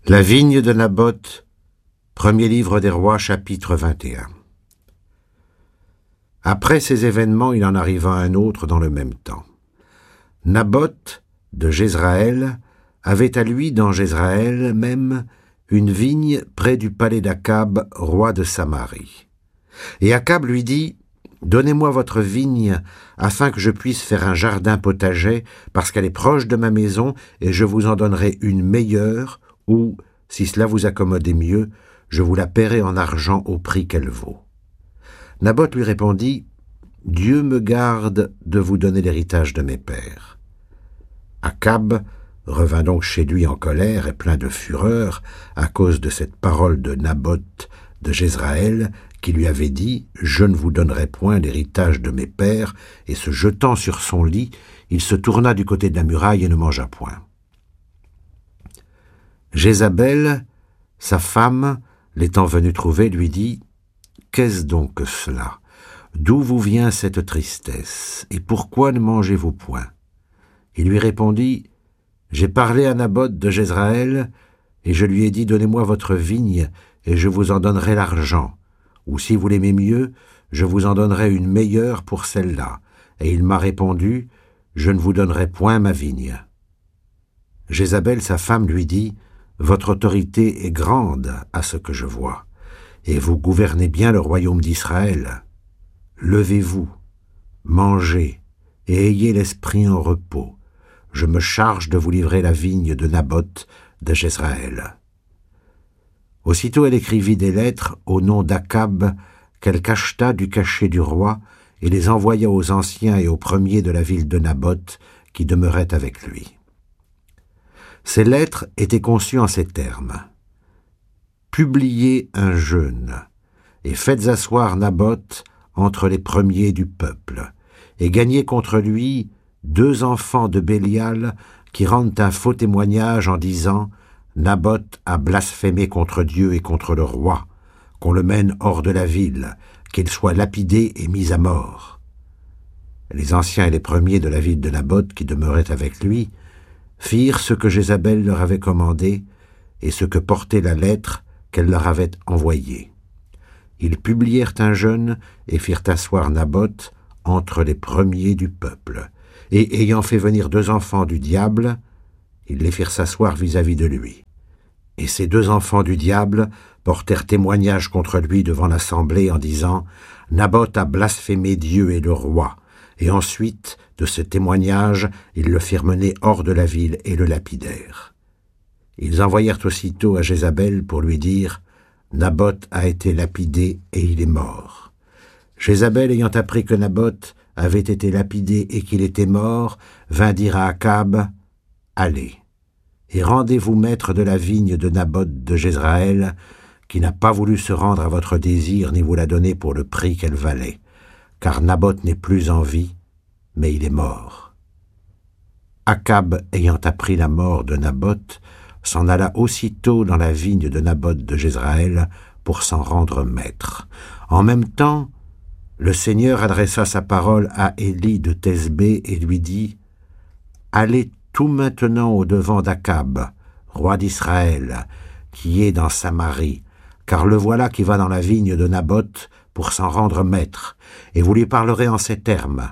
La vigne de Naboth, premier livre des rois, chapitre 21. Après ces événements, il en arriva un autre dans le même temps. Naboth de Jezraël avait à lui dans Jezraël même une vigne près du palais d'Akab, roi de Samarie. Et Akab lui dit « Donnez-moi votre vigne, afin que je puisse faire un jardin potager, parce qu'elle est proche de ma maison, et je vous en donnerai une meilleure, ou, si cela vous accommodait mieux, je vous la paierai en argent au prix qu'elle vaut. » Naboth lui répondit « Dieu me garde de vous donner l'héritage de mes pères. » Akab revint donc chez lui en colère et plein de fureur à cause de cette parole de Naboth de Jezraël qui lui avait dit « Je ne vous donnerai point l'héritage de mes pères » et se jetant sur son lit, il se tourna du côté de la muraille et ne mangea point. Jézabel, sa femme, l'étant venue trouver, lui dit « Qu'est-ce donc que cela? D'où vous vient cette tristesse? Et pourquoi ne mangez-vous point » Il lui répondit « J'ai parlé à Naboth de Jezraël, et je lui ai dit « Donnez-moi votre vigne, et je vous en donnerai l'argent. Ou si vous l'aimez mieux, je vous en donnerai une meilleure pour celle-là. » Et il m'a répondu « Je ne vous donnerai point ma vigne. » Jézabel, sa femme, lui dit « Votre autorité est grande à ce que je vois, et vous gouvernez bien le royaume d'Israël. Levez-vous, mangez, et ayez l'esprit en repos. Je me charge de vous livrer la vigne de Naboth de Jezraël. » Aussitôt elle écrivit des lettres au nom d'Akab qu'elle cacheta du cachet du roi et les envoya aux anciens et aux premiers de la ville de Naboth qui demeuraient avec lui. Ces lettres étaient conçues en ces termes. « Publiez un jeûne, et faites asseoir Naboth entre les premiers du peuple, et gagnez contre lui 2 enfants de Bélial qui rendent un faux témoignage en disant « Naboth a blasphémé contre Dieu et contre le roi, qu'on le mène hors de la ville, qu'il soit lapidé et mis à mort. » Les anciens et les premiers de la ville de Naboth qui demeuraient avec lui firent ce que Jézabel leur avait commandé et ce que portait la lettre qu'elle leur avait envoyée. Ils publièrent un jeûne et firent asseoir Naboth entre les premiers du peuple. Et ayant fait venir 2 enfants du diable, ils les firent s'asseoir vis-à-vis de lui. Et ces 2 enfants du diable portèrent témoignage contre lui devant l'assemblée en disant « Naboth a blasphémé Dieu et le roi. » Et ensuite, de ce témoignage, ils le firent mener hors de la ville et le lapidèrent. Ils envoyèrent aussitôt à Jézabel pour lui dire « Naboth a été lapidé et il est mort. » Jézabel, ayant appris que Naboth avait été lapidé et qu'il était mort, vint dire à Akab « Allez, et rendez-vous maître de la vigne de Naboth de Jezraël, qui n'a pas voulu se rendre à votre désir ni vous la donner pour le prix qu'elle valait, car Naboth n'est plus en vie, mais il est mort. » Akab, ayant appris la mort de Naboth, s'en alla aussitôt dans la vigne de Naboth de Jezraël pour s'en rendre maître. En même temps, le Seigneur adressa sa parole à Élie de Thesbé et lui dit « Allez tout maintenant au-devant d'Akab, roi d'Israël, qui est dans Samarie, car le voilà qui va dans la vigne de Naboth pour s'en rendre maître, et vous lui parlerez en ces termes.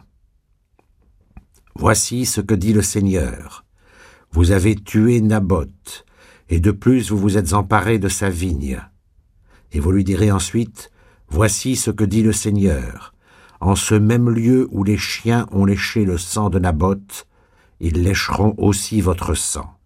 Voici ce que dit le Seigneur. Vous avez tué Naboth, et de plus vous vous êtes emparé de sa vigne. Et vous lui direz ensuite, voici ce que dit le Seigneur. En ce même lieu où les chiens ont léché le sang de Naboth, ils lécheront aussi votre sang.